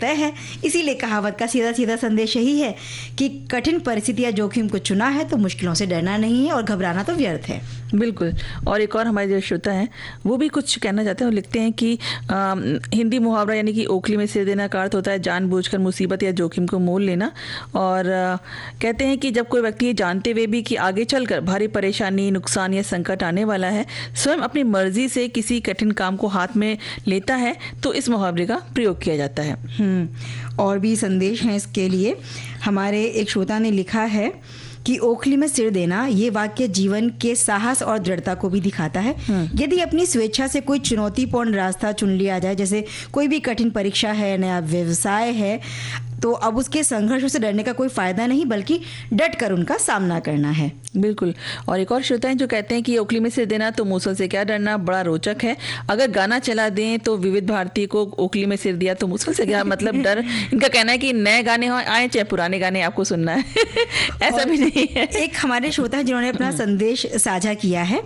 तय है। इसीलिए कहावत का सीधा सीधा संदेश यही है कि कठिन परिस्थिति या जोखिम को चुना है तो मुश्किलों से डरना नहीं है और घबराना तो व्यर्थ है। बिल्कुल। और एक और हमारे जो श्रोता हैं वो भी कुछ कहना चाहते हैं और लिखते हैं कि हिंदी मुहावरा यानी कि ओखली में सिर देना का अर्थ होता है जानबूझकर मुसीबत या जोखिम को मोल लेना। और कहते हैं कि जब कोई व्यक्ति जानते हुए भी कि आगे चलकर भारी परेशानी, नुकसान या संकट आने वाला है, स्वयं अपनी मर्जी से किसी कठिन काम को हाथ में लेता है तो इस मुहावरे का प्रयोग किया जाता है। और भी संदेश हैं इसके लिए। हमारे एक श्रोता ने लिखा है कि ओखली में सिर देना ये वाक्य जीवन के साहस और दृढ़ता को भी दिखाता है। यदि अपनी स्वेच्छा से कोई चुनौतीपूर्ण रास्ता चुन लिया जाए, जैसे कोई भी कठिन परीक्षा है, नया व्यवसाय है, तो अब उसके संघर्षों से डरने का कोई फायदा नहीं बल्कि डट कर उनका सामना करना है। बिल्कुल। और एक और श्रोता हैं जो कहते हैं कि ओखली में सिर देना तो मूसल से क्या डरना बड़ा रोचक है। अगर गाना चला दें तो विविध भारती को ओखली में सिर दिया तो मूसल से क्या मतलब डर। इनका कहना है कि नए गाने आए चाहे पुराने गाने आपको सुनना है ऐसा भी नहीं है। एक हमारे श्रोता है जिन्होंने अपना संदेश साझा किया है,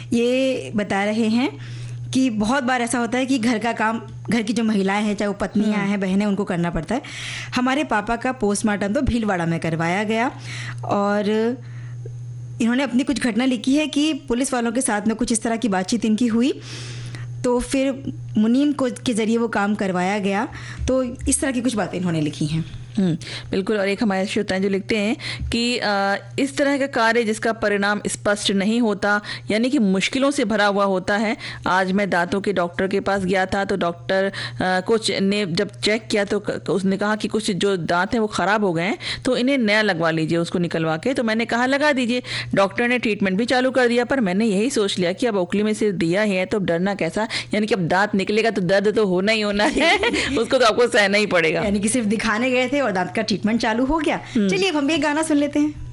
ये बता रहे हैं कि बहुत बार ऐसा होता है कि घर का काम घर की जो महिलाएं हैं, चाहे वो पत्नियां हैं, बहनें, उनको करना पड़ता है। हमारे पापा का पोस्टमार्टम तो भीलवाड़ा में करवाया गया और इन्होंने अपनी कुछ घटना लिखी है कि पुलिस वालों के साथ में कुछ इस तरह की बातचीत इनकी हुई तो फिर मुनीम को के जरिए वो काम करवाया गया। तो इस तरह की कुछ बातें इन्होंने लिखी हैं। बिल्कुल। और एक हमारे श्रोता जो लिखते हैं कि इस तरह का कार्य जिसका परिणाम स्पष्ट नहीं होता यानी कि मुश्किलों से भरा हुआ होता है। आज मैं दांतों के डॉक्टर के पास गया था तो डॉक्टर कुछ ने जब चेक किया तो उसने कहा कि कुछ जो दांत हैं वो ख़राब हो गए हैं तो इन्हें नया लगवा लीजिए उसको निकलवा के। तो मैंने कहा लगा दीजिए। डॉक्टर ने ट्रीटमेंट भी चालू कर दिया पर मैंने यही सोच लिया कि अब ओखली में सिर दिया है तो डरना कैसा, यानी कि अब दांत निकलेगा तो दर्द तो होना ही होना है उसको तो आपको सहना ही पड़ेगा। यानी कि सिर्फ दिखाने गए थे और दांत का ट्रीटमेंट चालू हो गया। चलिए अब हम भी एक गाना सुन लेते हैं।